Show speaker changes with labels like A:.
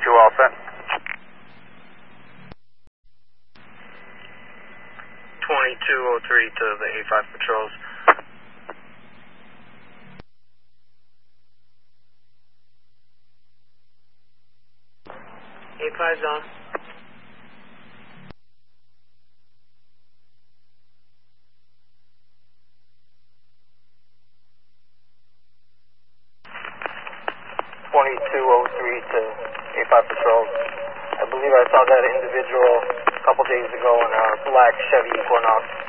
A: all set.
B: 2203 to the A5 patrols. A5's on.
C: to A5 patrols. I believe I saw that individual a couple days ago in a black Chevy Equinox.